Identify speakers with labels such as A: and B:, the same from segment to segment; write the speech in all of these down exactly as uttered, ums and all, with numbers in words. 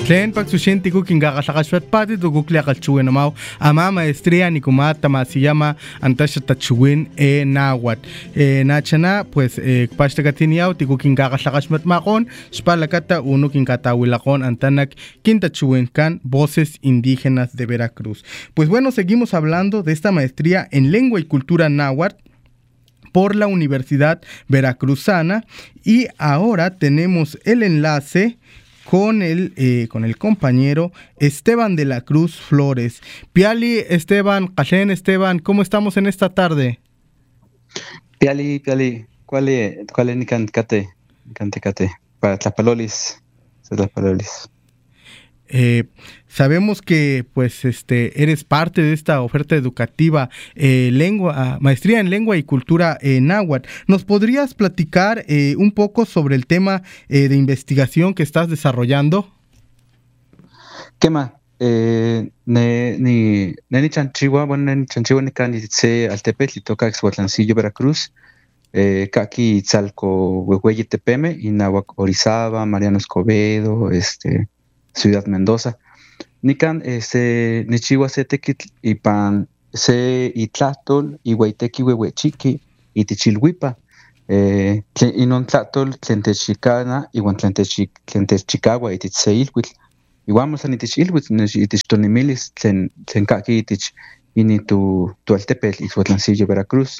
A: Tlen paksushin tiku kingagalakashwat pati tukukli akalchuwen amao ama maestría ni kumata ma se llama antasha tachuwin e nahuatl e nachana pues e pashtakatiniao tiku kingagalakashwat makon spalakata uno kinkatawilakon antanak kintachuwen kan voces indígenas de Veracruz. Pues bueno, seguimos hablando de esta maestría en lengua y cultura náhuatl por la Universidad Veracruzana y ahora tenemos el enlace con el, eh, con el compañero Esteban de la Cruz Flores. Piali, Esteban, Cachen, Esteban, ¿cómo estamos en esta tarde?
B: Piali, Piali, ¿cuál es, cuál es Nicancate? Nicancate, para Tlapalolis, Tlapalolis.
A: Eh, sabemos que pues este eres parte de esta oferta educativa eh, lengua maestría en lengua y cultura eh, náhuatl. ¿Nos podrías platicar eh, un poco sobre el tema eh, de investigación que estás desarrollando?
B: ¿Qué más? Eh, ne ni ni chanchiwa bueno ni chanchiwa ni can se altepetl toca Exhuatlancillo Veracruz. Eh, Kaki Itzalco Huehueye Tepeme y Nahuac Orizaba, Mariano Escobedo, este Ciudad Mendoza. Nican, este, Nichiwa Setequitl, y pan, se Itlatol, y Huaytequi, Huehuechiqui, y Tichilhuipa. Eh, y non Tlatol, Tlentechicana, y Juan Tlentechicagua, y Tichseilhuitl. Y vamos a Nitichilhuitl, y Tichtonimilis, Tlencaqui, y Tich, y ni tu, tu Altepetl, y Xuatlancillo, Veracruz.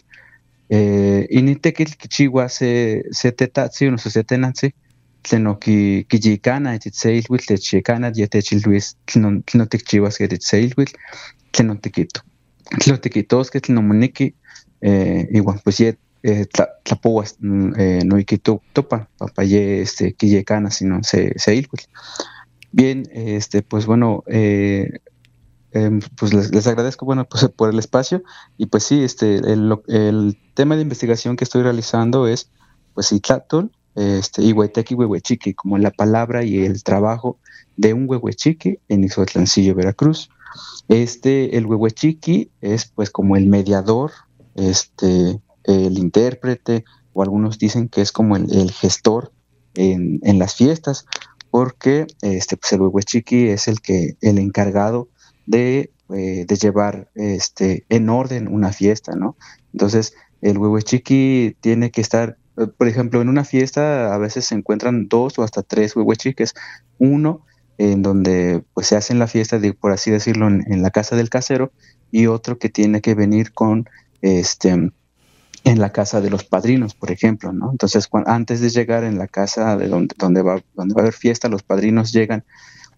B: Eh, y Nitequitl, Kichiwa, se, se tetatzi, uno se tenanzi. Tleno ki kijikana etitseilhuitl techikana yetechilhuis tleno tleno tikchiwas etitseilhuitl tleno tikito tleno tikitoskeh tleno moniki eh igual pues ye tlapowas noikito topan papa ye este kijikana sino se seilhuitl. Bien, este pues bueno eh, eh pues les, les agradezco bueno pues por el espacio y pues sí este el, el tema de investigación que estoy realizando es pues Itlatol este, y Huaytequi Huehuechiqui, como la palabra y el trabajo de un Huehuechiqui en Ixhuatlancillo, Veracruz. Este, el Huehuechiqui es pues como el mediador, este, el intérprete, o algunos dicen que es como el, el gestor en, en las fiestas, porque este, pues el Huehuechiqui es el que, el encargado de, eh, de llevar este, en orden una fiesta, ¿no? Entonces, el Huehuechiqui tiene que estar. Por ejemplo, en una fiesta a veces se encuentran dos o hasta tres huehuechiques. Uno en donde pues se hace la fiesta, de, por así decirlo, en, en la casa del casero, y otro que tiene que venir con este en la casa de los padrinos, por ejemplo, ¿no? Entonces, cuando, antes de llegar en la casa de donde, donde, va, donde va a haber fiesta, los padrinos llegan,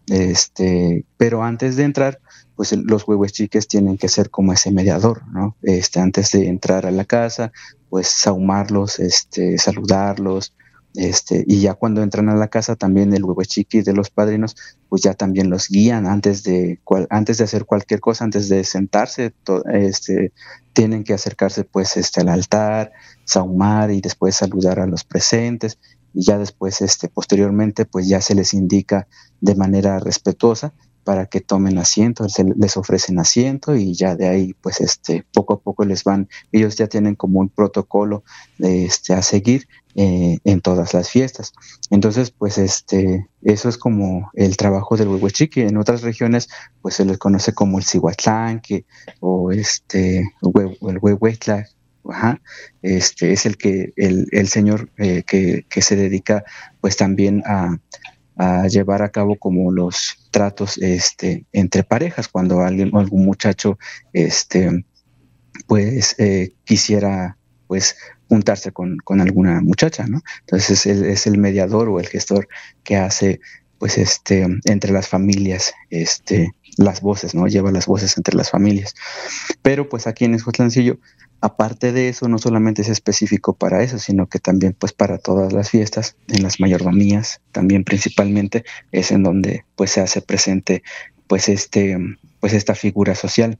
B: este, pero antes de entrar, pues el, los huehuechiques tienen que ser como ese mediador, ¿no? Este, antes de entrar a la casa, pues sahumarlos, este, saludarlos, este, y ya cuando entran a la casa también el huehuechiqui de los padrinos, pues ya también los guían antes de, cual, antes de hacer cualquier cosa, antes de sentarse, to, este, tienen que acercarse pues este, al altar, sahumar y después saludar a los presentes, y ya después, este, posteriormente, pues ya se les indica de manera respetuosa para que tomen asiento, se les ofrecen asiento y ya de ahí, pues, este, poco a poco les van, ellos ya tienen como un protocolo de, este, a seguir eh, en todas las fiestas. Entonces, pues, este, eso es como el trabajo del Huehuechiqui. En otras regiones, pues, se les conoce como el Cihuatlanque o este, el Huehuetla. Ajá, este es el que el, el señor eh, que, que se dedica pues también a, a llevar a cabo como los tratos este entre parejas cuando alguien algún muchacho este pues eh, quisiera pues juntarse con, con alguna muchacha, ¿no? Entonces él es el mediador o el gestor que hace pues este entre las familias este las voces, ¿no? Lleva las voces entre las familias. Pero pues aquí en Ixhuatlancillo, aparte de eso, no solamente es específico para eso, sino que también pues para todas las fiestas, en las mayordomías, también principalmente es en donde pues se hace presente pues este pues esta figura social.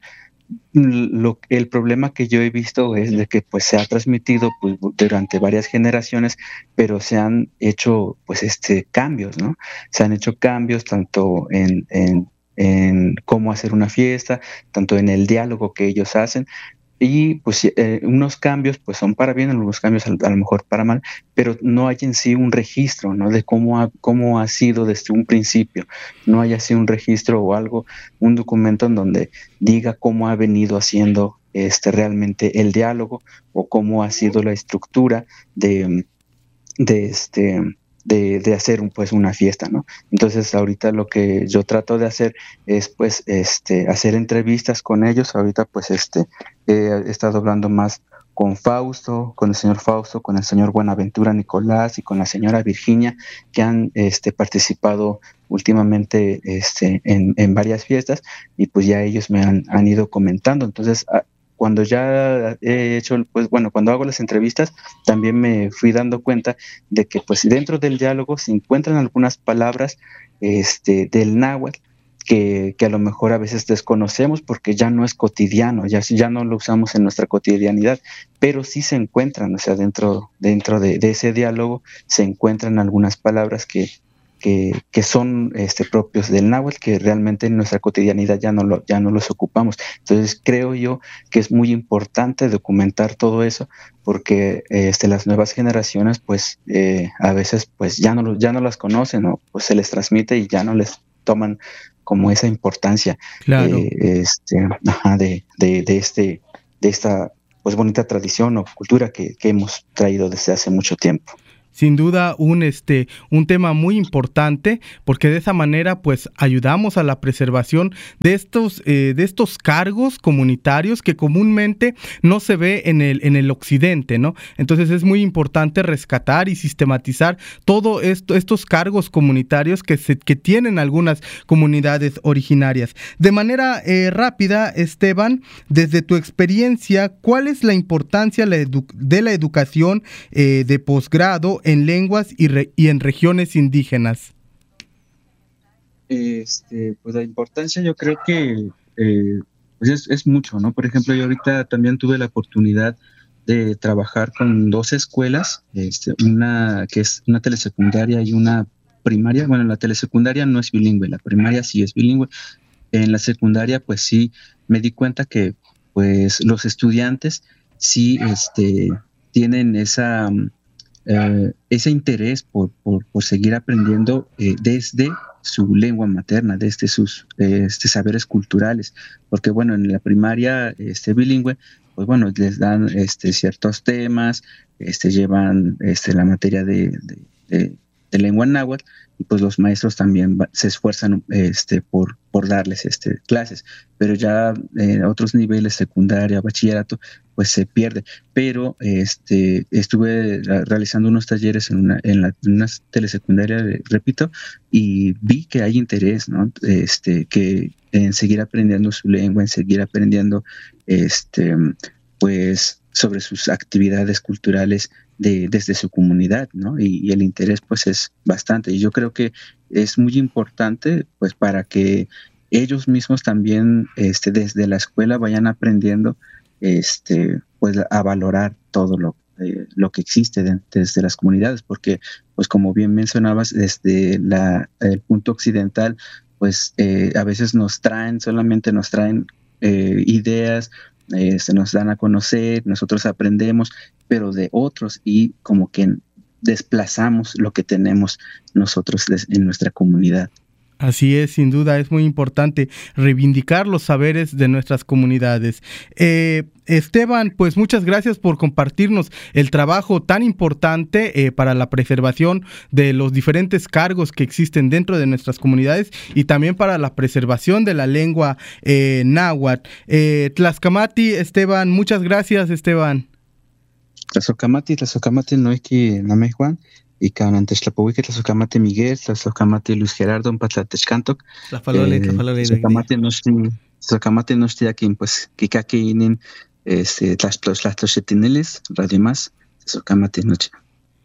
B: Lo, el problema que yo he visto es de que pues se ha transmitido pues, durante varias generaciones, pero se han hecho pues este cambios, ¿no? Se han hecho cambios tanto en, en, en cómo hacer una fiesta, tanto en el diálogo que ellos hacen, y pues eh, unos cambios pues son para bien, algunos cambios a, a lo mejor para mal, pero no hay en sí un registro, ¿no? De cómo ha, cómo ha sido desde un principio, no hay así un registro o algo, un documento en donde diga cómo ha venido haciendo este realmente el diálogo o cómo ha sido la estructura de, de este de, de hacer un, pues una fiesta, ¿no? Entonces ahorita lo que yo trato de hacer es pues este hacer entrevistas con ellos. Ahorita pues este he estado hablando más con Fausto, con el señor Fausto, con el señor Buenaventura Nicolás y con la señora Virginia, que han este, participado últimamente este, en, en varias fiestas, y pues ya ellos me han, han ido comentando. Entonces, a, cuando ya he hecho, pues bueno, cuando hago las entrevistas, también me fui dando cuenta de que pues dentro del diálogo se encuentran algunas palabras este, del náhuatl que, que a lo mejor a veces desconocemos porque ya no es cotidiano, ya, ya no lo usamos en nuestra cotidianidad, pero sí se encuentran, o sea, dentro, dentro de, de ese diálogo se encuentran algunas palabras que, que, que son este, propios del náhuatl, que realmente en nuestra cotidianidad ya no, lo, ya no los ocupamos. Entonces creo yo que es muy importante documentar todo eso, porque este, las nuevas generaciones pues eh, a veces pues ya no, ya no las conocen, o pues se les transmite y ya no les toman como esa importancia
A: claro.
B: eh, este, ajá, de, de, de, este, de esta pues bonita tradición o cultura que, que hemos traído desde hace mucho tiempo.
A: Sin duda un este un tema muy importante, porque de esa manera pues ayudamos a la preservación de estos eh, de estos cargos comunitarios que comúnmente no se ve en el en el occidente, ¿no? Entonces es muy importante rescatar y sistematizar todo esto estos cargos comunitarios que se que tienen algunas comunidades originarias. De manera eh, rápida, Esteban, desde tu experiencia, ¿cuál es la importancia de la educación eh, de posgrado en lenguas y, re, y en regiones indígenas?
B: Este, pues la importancia yo creo que eh, pues es, es mucho, ¿no? Por ejemplo, yo ahorita también tuve la oportunidad de trabajar con dos escuelas, este, una que es una telesecundaria y una primaria. Bueno, la telesecundaria no es bilingüe, la primaria sí es bilingüe. En la secundaria, pues sí, me di cuenta que pues los estudiantes sí este, tienen esa... Uh, ese interés por, por, por seguir aprendiendo eh, desde su lengua materna, desde sus eh, este, saberes culturales, porque bueno, en la primaria este, bilingüe, pues bueno, les dan este, ciertos temas, este, llevan este, la materia de, de, de, de lengua náhuatl, y pues los maestros también va, se esfuerzan este, por, por darles este, clases, pero ya en eh, otros niveles, secundaria, bachillerato, pues se pierde. Pero este, estuve realizando unos talleres en una, en la, en una telesecundaria, repito, y vi que hay interés, ¿no? Este, que en seguir aprendiendo su lengua, en seguir aprendiendo este, pues, sobre sus actividades culturales de, desde su comunidad, ¿no? Y, y el interés pues es bastante. Y yo creo que es muy importante pues para que ellos mismos también este, desde la escuela vayan aprendiendo este, pues a valorar todo lo, eh, lo que existe de, desde las comunidades, porque pues como bien mencionabas, desde la, el punto occidental pues eh, a veces nos traen, solamente nos traen eh, ideas, eh, se nos dan a conocer, nosotros aprendemos, pero de otros, y como que desplazamos lo que tenemos nosotros en nuestra comunidad.
A: Así es, sin duda, es muy importante reivindicar los saberes de nuestras comunidades. Eh, Esteban, pues muchas gracias por compartirnos el trabajo tan importante eh, para la preservación de los diferentes cargos que existen dentro de nuestras comunidades y también para la preservación de la lengua eh, náhuatl. Eh, Tlascamati, Esteban, muchas gracias, Esteban.
B: Tlazocamati, Tlazocamati no es que no me Juan. Y antes la publiqué Tlazocamati Miguel, Tlazocamati Luis Gerardo, en Patlatechcantoc.
A: La falole, la falole.
B: Tlazocamati no estoy, Tlazocamati no estoy aquí, pues, que aquí en este, Tlaxplos, Tlaxtloxetineles, Radio Más, Tlazocamati noche.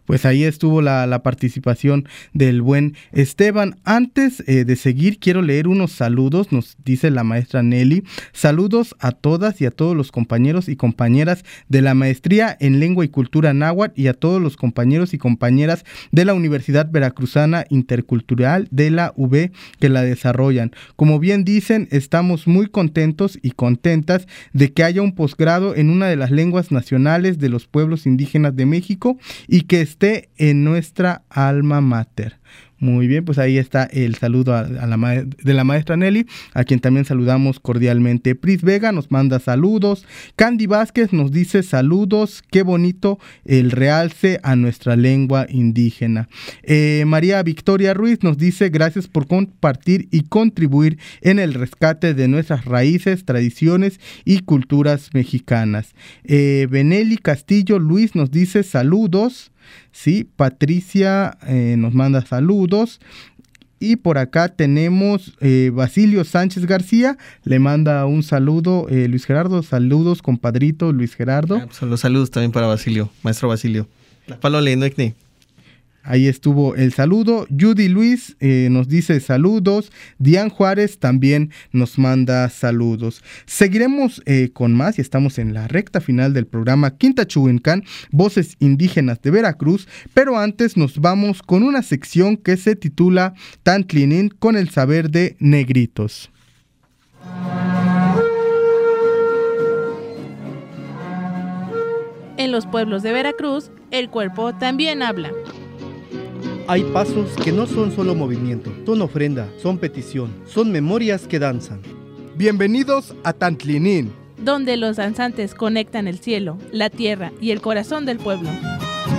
A: Pues ahí estuvo la, la participación del buen Esteban. Antes eh, de seguir, quiero leer unos saludos, nos dice la maestra Nelly. Saludos a todas y a todos los compañeros y compañeras de la maestría en Lengua y Cultura Náhuatl y a todos los compañeros y compañeras de la Universidad Veracruzana Intercultural de la U B que la desarrollan. Como bien dicen, estamos muy contentos y contentas de que haya un posgrado en una de las lenguas nacionales de los pueblos indígenas de México y que esté en nuestra alma mater. Muy bien, pues ahí está el saludo a, a la ma- de la maestra Nelly, a quien también saludamos cordialmente. Pris Vega nos manda saludos. Candy Vázquez nos dice saludos. Qué bonito el realce a nuestra lengua indígena. Eh, María Victoria Ruiz nos dice gracias por compartir y contribuir en el rescate de nuestras raíces, tradiciones y culturas mexicanas. Eh, Benelli Castillo Luis nos dice saludos. Sí, Patricia eh, nos manda saludos. Y por acá tenemos eh, Basilio Sánchez García, le manda un saludo eh, Luis Gerardo, saludos compadrito Luis Gerardo.
C: Ah, pues los saludos también para Basilio, maestro Basilio. Palo leyendo aquí.
A: Ahí estuvo el saludo. Judy Luis eh, nos dice saludos. Diane Juárez también nos manda saludos. Seguiremos eh, con más y estamos en la recta final del programa Quintachuencán, Voces Indígenas de Veracruz, pero antes nos vamos con una sección que se titula Tantlinin con el saber de negritos.
D: En los pueblos de Veracruz, el cuerpo también habla.
E: Hay pasos que no son solo movimiento, son ofrenda, son petición, son memorias que danzan.
A: Bienvenidos a Tantlinin,
D: donde los danzantes conectan el cielo, la tierra y el corazón del pueblo.